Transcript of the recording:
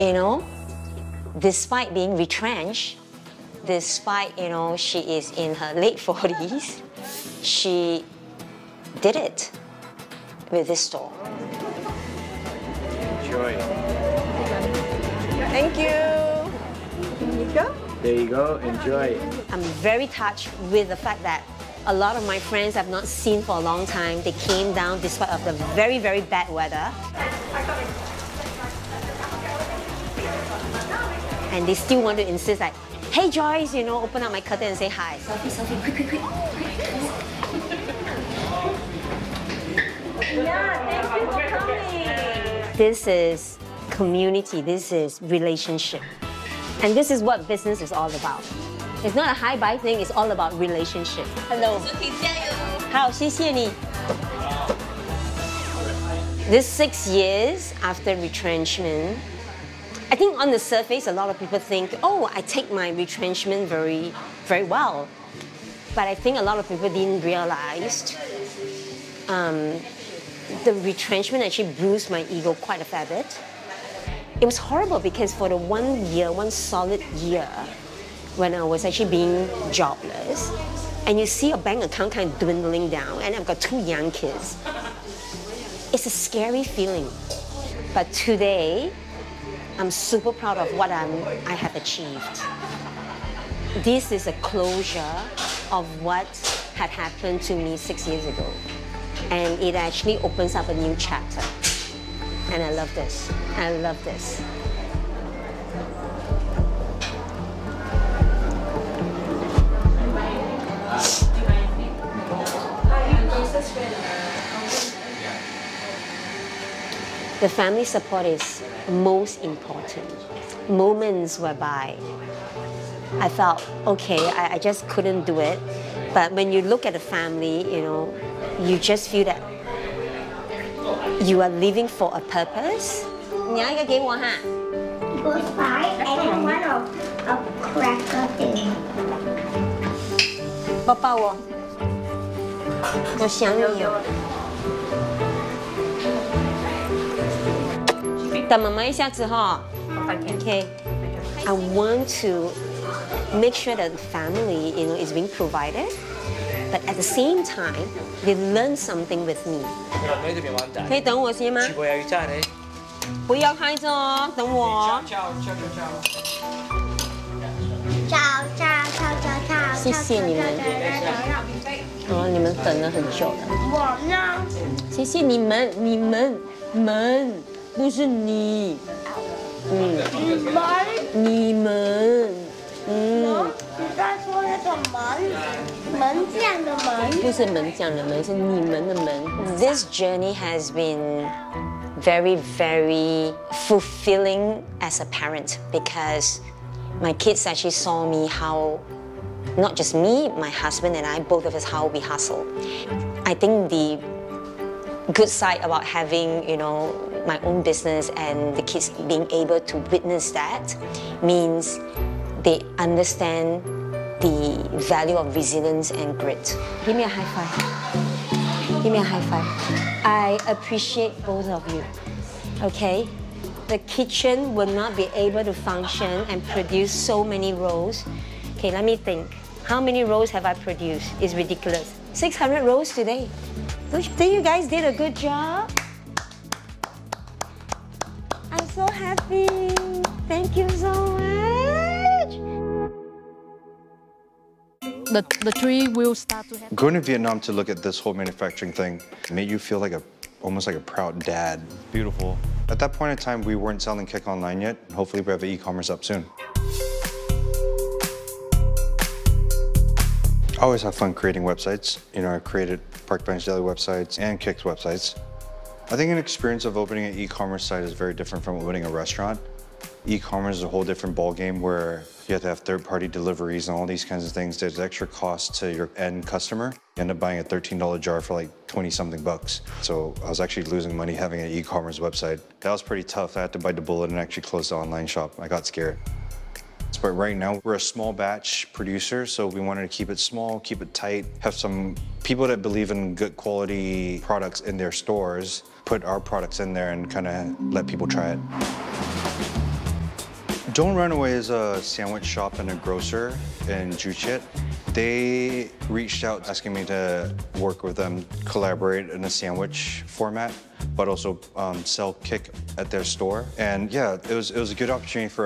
You know, despite being retrenched, despite, you know, she is in her late 40s, she did it with this store. Enjoy. Thank you. Here you go. There you go, enjoy. I'm very touched with the fact that a lot of my friends I've not seen for a long time, they came down despite of the very, very bad weather. And they still want to insist like, hey Joyce, you know, open up my curtain and say hi. Selfie, selfie, quick, quick, quick. Yeah, thank you for coming. This is community, this is relationship. And this is what business is all about. It's not a hi-bye thing, it's all about relationship. Hello. 好，谢谢你。This 6 years after retrenchment, I think on the surface, a lot of people think, oh, I take my retrenchment very, very well. But I think a lot of people didn't realize the retrenchment actually bruised my ego quite a fair bit. It was horrible because for the 1 year, one solid year, when I was actually being jobless, and you see your bank account kind of dwindling down, and I've got 2 young kids, it's a scary feeling. But today, I'm super proud of what I have achieved. This is a closure of what had happened to me 6 years ago. And it actually opens up a new chapter. And I love this. I love this. The family support is most important. Moments whereby I felt, okay, I just couldn't do it. But when you look at the family, you know, you just feel that you are living for a purpose. 你要一个给我哈。 Goes by and one of a cracker thing. 抱抱我，我想你哦。等妈妈一下子哈。Okay. I want to make sure that the family, you know, is being provided, but at the same time, they learn something with me. 可以等我先吗？不要开着哦，等我。谢谢你们。哦，你们等了很久了。 我呢？ 谢谢你们，们不是你。你们。 你在说那个门将的门？ 不是门将的门，是你们的门。This journey has been very, very fulfilling as a parent because my kids actually saw me how, not just me, my husband and I, both of us, how we hustle. I think the good side about having, you know, my own business and the kids being able to witness that means they understand the value of resilience and grit. Give me a high five. Give me a high five. I appreciate both of you, okay? The kitchen will not be able to function and produce so many rolls. Okay, let me think. How many rolls have I produced? It's ridiculous. 600 rolls today. Don't you think you guys did a good job? I'm so happy. Thank you so much. The tree will start to happen. Going to Vietnam to look at this whole manufacturing thing made you feel like almost like a proud dad. Beautiful. At that point in time, we weren't selling Kick online yet. Hopefully we have e-commerce up soon. I always have fun creating websites. You know, I created Park Bench Daily websites and Kick's websites. I think an experience of opening an e-commerce site is very different from opening a restaurant. E-commerce is a whole different ballgame where you have to have third-party deliveries and all these kinds of things. There's extra cost to your end customer. You end up buying a $13 jar for like 20-something bucks. So I was actually losing money having an e-commerce website. That was pretty tough. I had to bite the bullet and actually close the online shop. I got scared. But right now, we're a small batch producer, so we wanted to keep it small, keep it tight, have some people that believe in good quality products in their stores, put our products in there and kind of let people try it. Don't Run Away is a sandwich shop and a grocer in Juchet. They reached out asking me to work with them, collaborate in a sandwich format, but also sell Kik at their store. And yeah, it was a good opportunity for